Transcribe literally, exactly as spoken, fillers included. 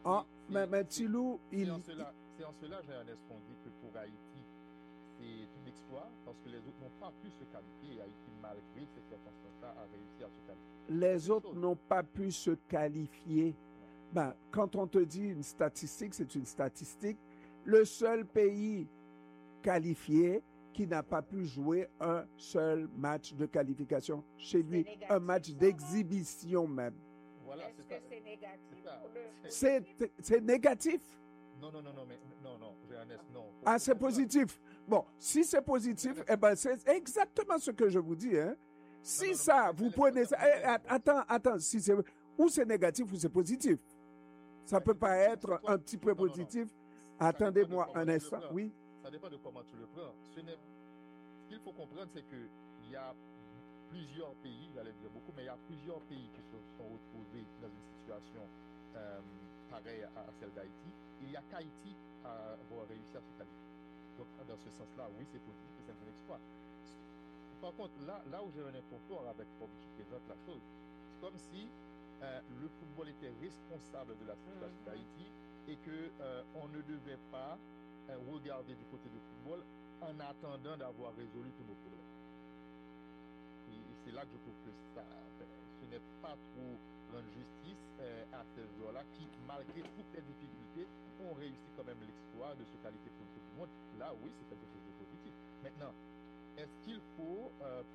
Ah, mais, mais Tilou, c'est il, en cela, c'est en cela, Jean-Ernest, qu'on dit que pour Haïti, c'est un exploit parce que les autres n'ont pas pu se qualifier et Haïti, malgré ces circonstances-là, a réussi à se qualifier. Ça, c'est les une autres chose. n'ont pas pu se qualifier. Non. Ben, Non. quand on te dit une statistique, c'est une statistique. Le seul pays qualifié qui n'a pas pu jouer un seul match de qualification chez lui, un match d'exhibition même. Voilà, Est-ce c'est que ça. c'est négatif C'est ça. pour le pour C'est, l'équipe? c'est négatif. Non, non, non, non, mais non, non, Ernest, non. Faut, Ah, faut c'est comprendre. positif. Bon, si c'est positif, Ernest, eh ben, c'est exactement ce que je vous dis. Hein. Si non, non, non, ça, mais vous Ernest, prenez ça. attends, eh, Ernest, Ernest. attends, attends, si c'est ou c'est négatif ou c'est positif. Ça Ouais, peut c'est pas positif, être toi. un petit peu Non, non, non. positif. Ça dépend de Attendez-moi comment un tu le instant. prends. Oui. Ça dépend de comment tu le prends. Ce n'est, ce qu'il faut comprendre, c'est que il y a plusieurs pays, j'allais dire beaucoup, mais il y a plusieurs pays qui se sont retrouvés dans une situation euh, pareille à, à celle d'Haïti. Il y a qu'Haïti à avoir réussi à se qualifier. Donc, dans ce sens-là, oui, c'est positif et c'est un exploit. Par contre, là, là où j'ai un inconfort avec Bob qui présente la chose, c'est comme si euh, le football était responsable de la situation Mhm. d'Haïti et que euh, on ne devait pas euh, regarder du côté du football en attendant d'avoir résolu tous nos problèmes. Et, et c'est là que je trouve que ça, ce n'est pas trop rendre justice euh, à ces joueurs-là qui, malgré toutes les difficultés, ont réussi quand même l'exploit de se qualifier pour le Coupe du Monde. Là, oui, c'est quelque chose de positif. Maintenant, est-ce qu'il faut euh,